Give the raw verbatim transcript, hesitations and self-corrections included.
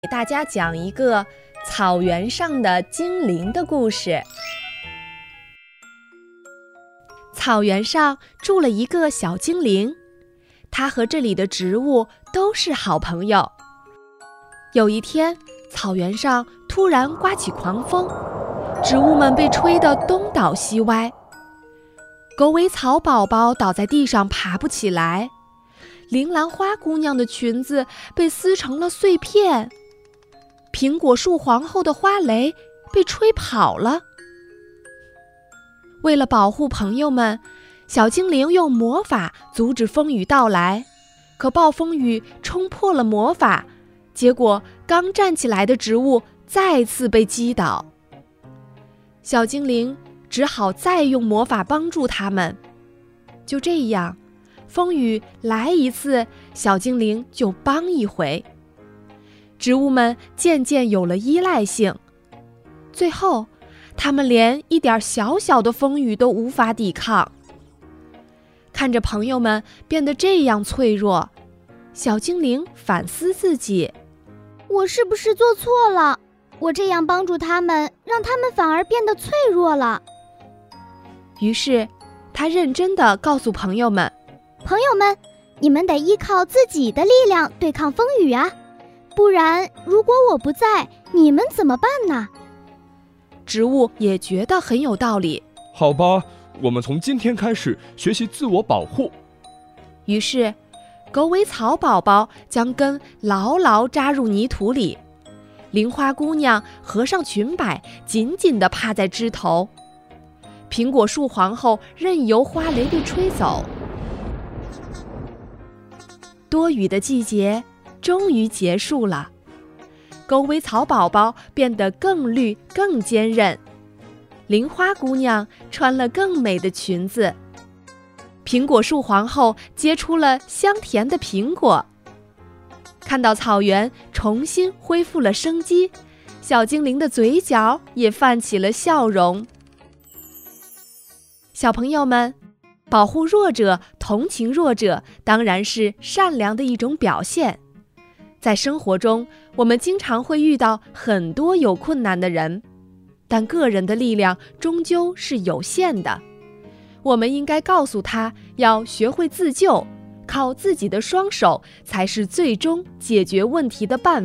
给大家讲一个草原上的精灵的故事。草原上住了一个小精灵，它和这里的植物都是好朋友。有一天，草原上突然刮起狂风，植物们被吹得东倒西歪。狗尾草宝宝倒在地上爬不起来，铃兰花姑娘的裙子被撕成了碎片，苹果树皇后的花蕾被吹跑了。为了保护朋友们，小精灵用魔法阻止风雨到来，可暴风雨冲破了魔法，结果刚站起来的植物再次被击倒。小精灵只好再用魔法帮助他们。就这样，风雨来一次，小精灵就帮一回。植物们渐渐有了依赖性，最后他们连一点小小的风雨都无法抵抗。看着朋友们变得这样脆弱，小精灵反思自己， 我是不是做错了？我这样帮助他们，让他们反而变得脆弱了。 于是他认真地告诉朋友们， 朋友们，你们得依靠自己的力量对抗风雨啊，不然如果我不在，你们怎么办呢？ 植物也觉得很有道理。 好吧，我们从今天开始学习自我保护。 于是狗尾草宝宝将根牢牢扎入泥土里，铃花姑娘合上裙摆，紧紧地趴在枝头，苹果树皇后任由花蕾被吹走。多雨的季节终于结束了，狗尾草宝宝变得更绿更坚韧，铃花姑娘穿了更美的裙子，苹果树皇后结出了香甜的苹果。看到草原重新恢复了生机，小精灵的嘴角也泛起了笑容。小朋友们，保护弱者、同情弱者当然是善良的一种表现。在生活中，我们经常会遇到很多有困难的人，但个人的力量终究是有限的。我们应该告诉他要学会自救，靠自己的双手才是最终解决问题的办法。